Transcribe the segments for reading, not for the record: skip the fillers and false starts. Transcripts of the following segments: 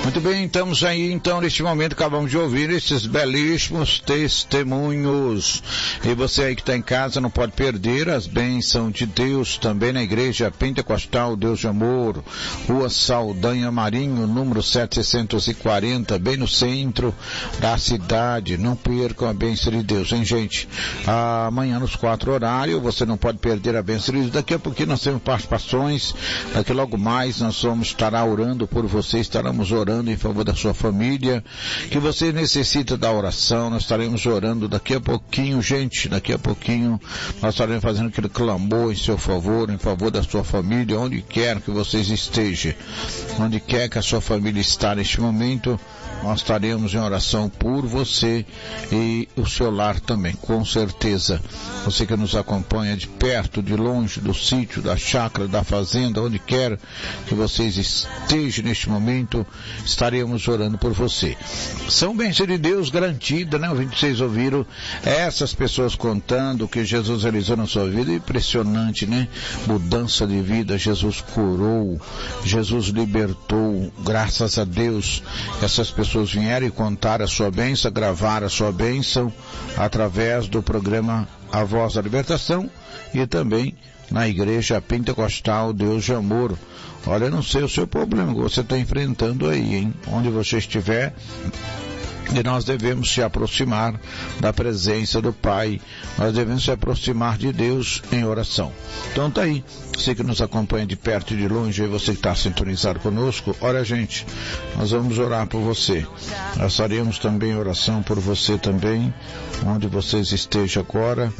Muito bem, estamos aí então neste momento, acabamos de ouvir esses belíssimos testemunhos. E você aí que está em casa não pode perder as bênçãos de Deus também na Igreja Pentecostal Deus de Amor, Rua Saldanha Marinho, número 740, bem no centro da cidade. Não percam a bênção de Deus, hein, gente? Amanhã nos 4 horários, você não pode perder a bênção de Deus. Daqui a pouquinho nós temos participações, daqui logo mais nós vamos estar orando por você, estaremos orando em favor da sua família, que você necessita da oração. Nós estaremos orando daqui a pouquinho, gente, daqui a pouquinho nós estaremos fazendo aquele clamor em seu favor, em favor da sua família, onde quer que vocês estejam, onde quer que a sua família está neste momento, nós estaremos em oração por você e o seu lar também, com certeza. Você que nos acompanha de perto, de longe, do sítio, da chácara, da fazenda, onde quer que vocês estejam neste momento, estaremos orando por você. São bênçãos de Deus garantida, né? Vocês ouviram essas pessoas contando o que Jesus realizou na sua vida. Impressionante, né? Mudança de vida, Jesus curou, Jesus libertou, graças a Deus. Essas pessoas vieram e contaram a sua bênção, gravaram a sua bênção através do programa A Voz da Libertação e também na Igreja Pentecostal Deus de Amor. Olha, não sei o seu problema que você está enfrentando aí, hein? Onde você estiver, e nós devemos se aproximar da presença do Pai, nós devemos se aproximar de Deus em oração. Então tá aí, você que nos acompanha de perto e de longe, e você que está sintonizado conosco, olha, gente, nós vamos orar por você. Nós faremos também oração por você também, onde vocês estejam agora.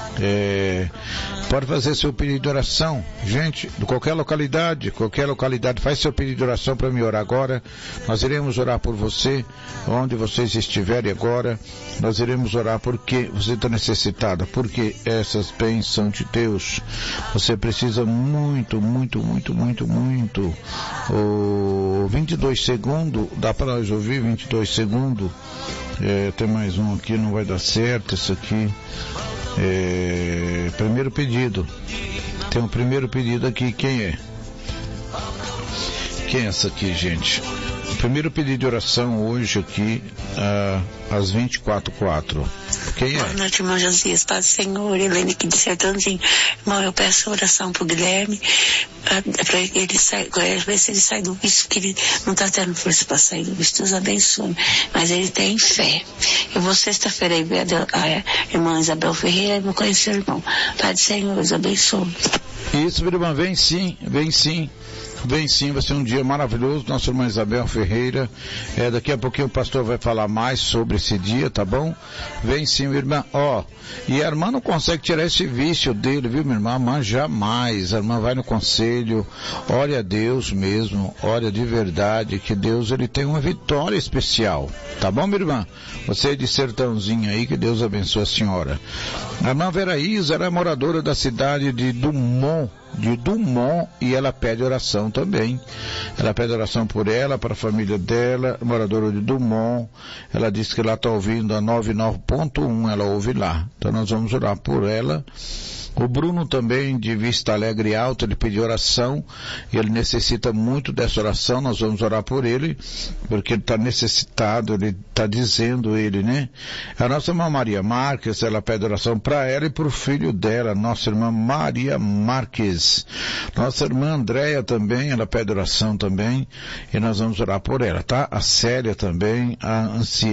Pode fazer seu pedido de oração, gente, de qualquer localidade, faz seu pedido de oração para mim orar agora. Nós iremos orar por você, onde vocês estiverem agora. Nós iremos orar porque você está necessitada, porque essas bênçãos de Deus, você precisa muito, 22 segundos, dá para nós ouvir 22 segundos, tem mais um aqui, não vai dar certo isso aqui. Primeiro pedido, tem um primeiro pedido aqui, quem é essa aqui, gente? O primeiro pedido de oração hoje aqui, às 24h04. Quem é? Boa noite, irmão Josias, Paz do Senhor, Helene aqui de Sertãozinho. Irmão, eu peço oração pro Guilherme, para ele sair, ver se ele sai do vício, que ele não tá tendo força para sair do vício. Deus abençoe, mas ele tem fé. Eu vou sexta-feira aí ver a irmã Isabel Ferreira, vou conhecer o irmão. Pai do Senhor, Deus abençoe. Isso, minha irmã, vem sim, vai ser um dia maravilhoso. Nossa irmã Isabel Ferreira, daqui a pouquinho o pastor vai falar mais sobre esse dia, tá bom? Vem sim, minha irmã, e a irmã não consegue tirar esse vício dele, viu, minha irmã? A irmã jamais, a irmã vai no conselho, ora a Deus mesmo, ora de verdade, que Deus, ele tem uma vitória especial, tá bom, minha irmã? Você é de Sertãozinho aí, que Deus abençoe a senhora. A irmã Veraísa, ela é moradora da cidade de Dumont, e ela pede oração também. Ela pede oração por ela, para a família dela, moradora de Dumont. Ela disse que ela está ouvindo a 99.1, ela ouve lá. Então nós vamos orar por ela. O Bruno também, de Vista Alegre Alto, ele pediu oração, ele necessita muito dessa oração, nós vamos orar por ele, porque ele está necessitado, ele está dizendo ele, né? A nossa irmã Maria Marques, ela pede oração para ela e para o filho dela, nossa irmã Maria Marques. Nossa irmã Andréia também, ela pede oração também, e nós vamos orar por ela, tá? A Célia também, a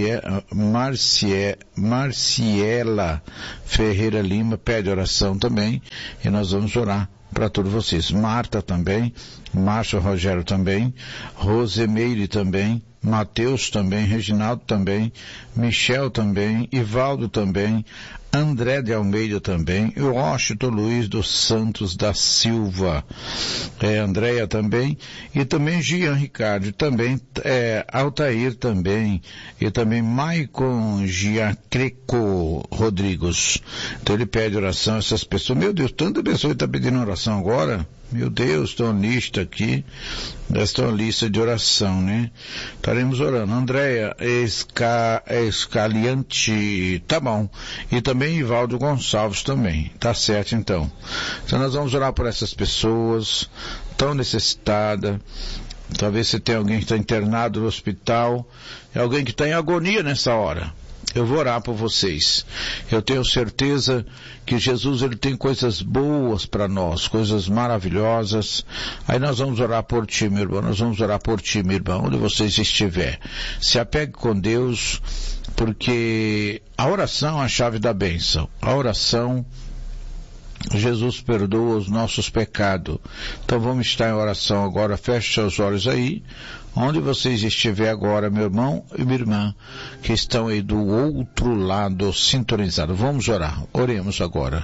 Marciela Ferreira Lima pede oração também, e nós vamos orar para todos vocês. Marta também, Márcio Rogério também, Rosemeire também, Mateus também, Reginaldo também, Michel também, Ivaldo também, André de Almeida também, e Washington Luiz dos Santos da Silva, Andréia também, e também Jean Ricardo, também Altair também, e também Maicon Giacreco Rodrigues. Então ele pede oração a essas pessoas. Meu Deus, tanta pessoa está pedindo oração agora. Meu Deus, tem uma lista aqui, esta é uma lista de oração, né? Estaremos orando. Andréia Escaliante, tá bom. E também Ivaldo Gonçalves também, tá certo então. Então nós vamos orar por essas pessoas tão necessitadas. Talvez você tenha alguém que está internado no hospital, é alguém que está em agonia nessa hora. Eu vou orar por vocês. Eu tenho certeza que Jesus, ele tem coisas boas para nós, coisas maravilhosas. Aí nós vamos orar por ti, meu irmão. Nós vamos orar por ti, meu irmão, onde vocês estiver. Se apegue com Deus, porque a oração é a chave da bênção. A oração, Jesus perdoa os nossos pecados. Então vamos estar em oração agora. Feche seus olhos aí. Onde vocês estiverem agora, meu irmão e minha irmã, que estão aí do outro lado sintonizados. Vamos orar. Oremos agora.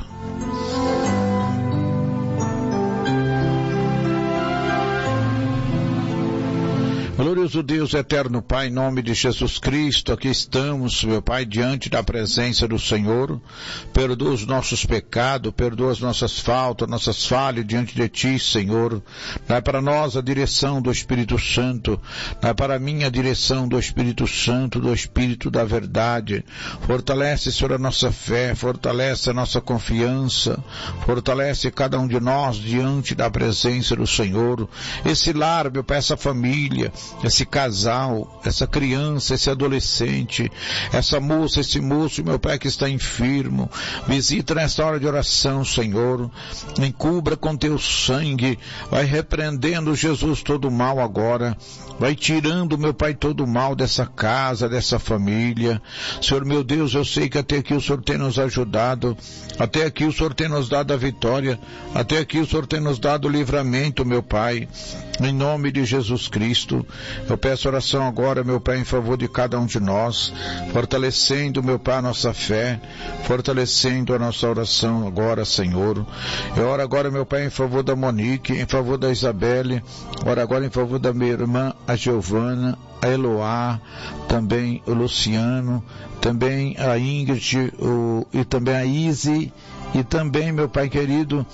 Glorioso Deus, eterno Pai, em nome de Jesus Cristo, aqui estamos, meu Pai, diante da presença do Senhor. Perdoa os nossos pecados, perdoa as nossas faltas, nossas falhas diante de Ti, Senhor. Dá para nós a direção do Espírito Santo, dá para mim a direção do Espírito Santo, do Espírito da verdade. Fortalece, Senhor, a nossa fé, fortalece a nossa confiança, fortalece cada um de nós diante da presença do Senhor. Esse lar, meu Pai, essa família, esse casal, essa criança, esse adolescente, essa moça, esse moço, meu Pai, que está enfermo, visita nesta hora de oração, Senhor, encubra com teu sangue, vai repreendendo, Jesus, todo o mal agora, vai tirando, meu Pai, todo o mal dessa casa, dessa família. Senhor, meu Deus, eu sei que até aqui o Senhor tem nos ajudado, até aqui o Senhor tem nos dado a vitória, até aqui o Senhor tem nos dado o livramento, meu Pai, em nome de Jesus Cristo. Eu peço oração agora, meu Pai, em favor de cada um de nós, fortalecendo, meu Pai, a nossa fé, fortalecendo a nossa oração agora, Senhor. Eu oro agora, meu Pai, em favor da Monique, em favor da Isabelle, oro agora em favor da minha irmã, a Giovana, a Eloá, também o Luciano, também a Ingrid, e também a Izzy, e também, meu Pai querido,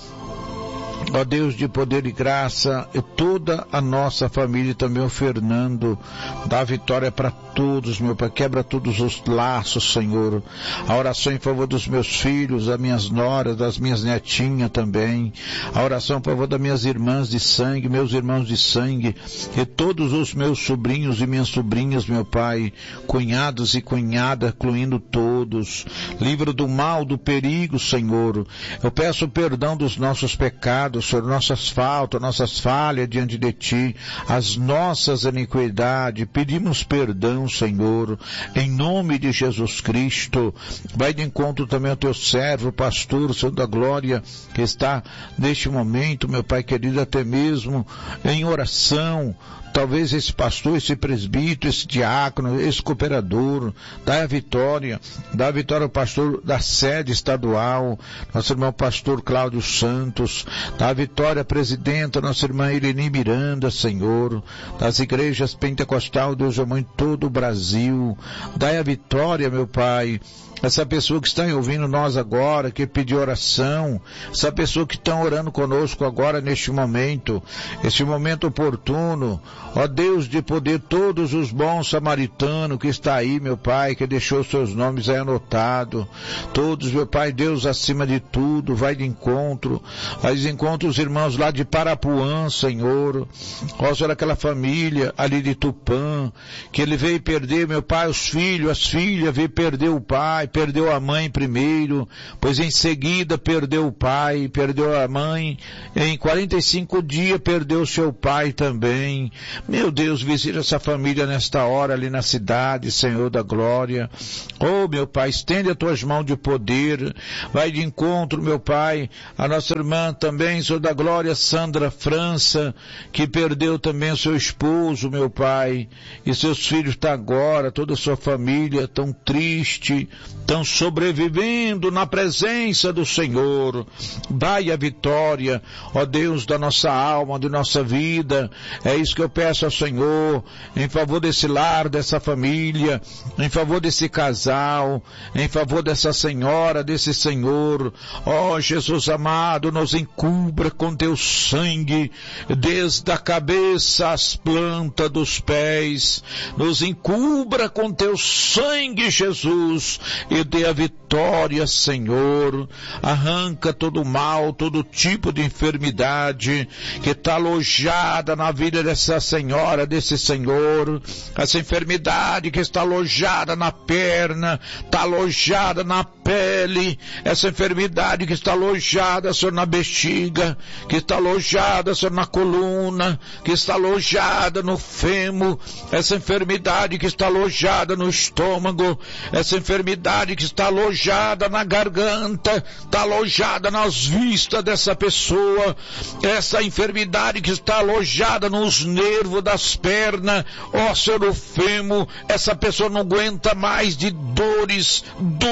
ó Deus de poder e graça, e toda a nossa família, também o Fernando, dá vitória para todos, meu Pai, quebra todos os laços, Senhor. A oração em favor dos meus filhos, das minhas noras, das minhas netinhas também. A oração em favor das minhas irmãs de sangue, meus irmãos de sangue, e todos os meus sobrinhos e minhas sobrinhas, meu Pai, cunhados e cunhadas, incluindo todos. Livra do mal, do perigo, Senhor. Eu peço perdão dos nossos pecados, Senhor, nossas faltas, nossas falhas diante de Ti, as nossas iniquidades. Pedimos perdão, Senhor, em nome de Jesus Cristo. Vai de encontro também ao Teu servo, pastor, Senhor da glória, que está neste momento, meu Pai querido, até mesmo em oração. Talvez esse pastor, esse presbítero, esse diácono, esse cooperador, dá a vitória ao pastor da sede estadual, nosso irmão pastor Cláudio Santos, dá a vitória à presidenta, nossa irmã Irene Miranda, Senhor, das igrejas pentecostal, Deus amor, em todo o Brasil, dá a vitória, meu Pai, essa pessoa que está ouvindo nós agora, que pediu oração, essa pessoa que está orando conosco agora neste momento oportuno, ó Deus de poder, todos os bons samaritanos que está aí, meu Pai, que deixou seus nomes aí anotados, todos, meu Pai, Deus acima de tudo, vai de encontro os irmãos lá de Parapuã, Senhor, ó Senhor, aquela família ali de Tupã, que ele veio perder, meu Pai, os filhos, as filhas, veio perder o pai, perdeu a mãe primeiro, pois em seguida perdeu o pai, perdeu a mãe, em 45 dias perdeu seu pai também. Meu Deus, visita essa família nesta hora ali na cidade, Senhor da glória. Oh, meu Pai, estende as tuas mãos de poder, vai de encontro, meu Pai, a nossa irmã também, Senhor da glória, Sandra França, que perdeu também o seu esposo, meu Pai, e seus filhos estão agora, toda a sua família tão triste, estão sobrevivendo na presença do Senhor. Vai a vitória, ó Deus, da nossa alma, de nossa vida. É isso que eu peço ao Senhor, em favor desse lar, dessa família, em favor desse casal, em favor dessa senhora, desse senhor. Ó Jesus amado, nos encubra com teu sangue, desde a cabeça às plantas dos pés. Nos encubra com teu sangue, Jesus, e dê a vitória, Senhor. Arranca todo o mal, todo tipo de enfermidade que está alojada na vida dessas senhora, desse senhor, essa enfermidade que está alojada na perna, está alojada na pele, essa enfermidade que está alojada, Senhor, na bexiga, que está alojada, Senhor, na coluna, que está alojada no fêmur, essa enfermidade que está alojada no estômago, essa enfermidade que está alojada na garganta, está alojada nas vistas dessa pessoa, essa enfermidade que está alojada nos nervos das pernas, ó Senhor, o fêmur, essa pessoa não aguenta mais de dores,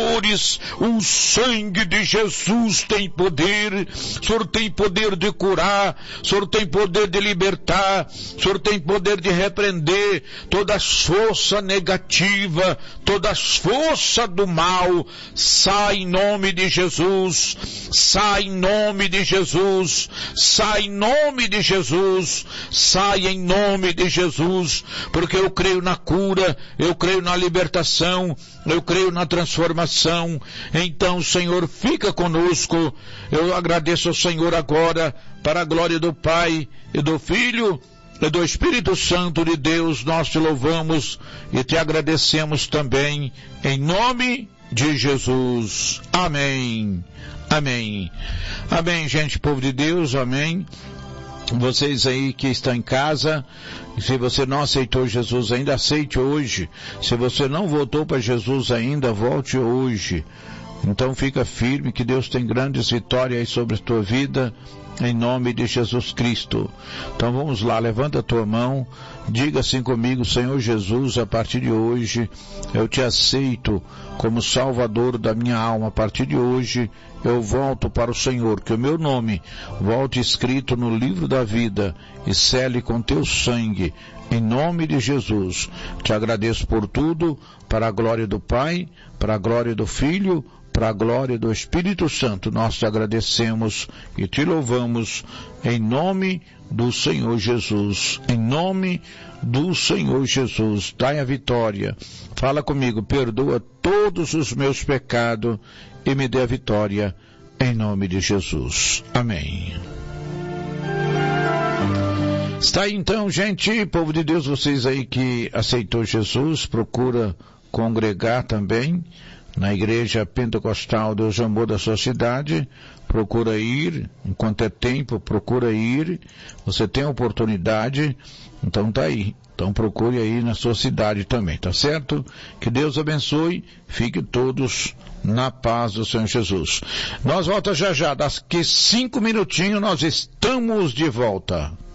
o sangue de Jesus tem poder, o Senhor tem poder de curar, o Senhor tem poder de libertar, o Senhor tem poder de repreender toda a força negativa, toda a força do mal, sai em nome de Jesus, sai em nome de Jesus, sai em nome de Jesus, sai em nome de Jesus, porque eu creio na cura, eu creio na libertação, eu creio na transformação. Então, Senhor, fica conosco. Eu agradeço ao Senhor agora, para a glória do Pai e do Filho e do Espírito Santo de Deus. Nós te louvamos e te agradecemos também, em nome de Jesus. Amém. Amém. Amém, gente, povo de Deus, amém. Vocês aí que estão em casa, se você não aceitou Jesus ainda, aceite hoje. Se você não voltou para Jesus ainda, volte hoje. Então fica firme, que Deus tem grandes vitórias aí sobre a tua vida, em nome de Jesus Cristo. Então vamos lá, levanta a tua mão, diga assim comigo: Senhor Jesus, a partir de hoje eu te aceito como Salvador da minha alma. A partir de hoje eu volto para o Senhor, que o meu nome volte escrito no livro da vida e cele com teu sangue, em nome de Jesus. Te agradeço por tudo, para a glória do Pai, para a glória do Filho, para a glória do Espírito Santo. Nós te agradecemos e te louvamos, em nome do Senhor Jesus. Em nome do Senhor Jesus. Dai a vitória. Fala comigo: perdoa todos os meus pecados e me dê a vitória, em nome de Jesus. Amém. Está aí então, gente, povo de Deus, vocês aí que aceitou Jesus, procura congregar também na Igreja Pentecostal Deus Amor da sua cidade. Procura ir, enquanto é tempo, procura ir. Você tem oportunidade, então tá aí. Então procure aí na sua cidade também, tá certo? Que Deus abençoe, fiquem todos na paz do Senhor Jesus. Nós voltamos já, daqui 5 minutinhos nós estamos de volta.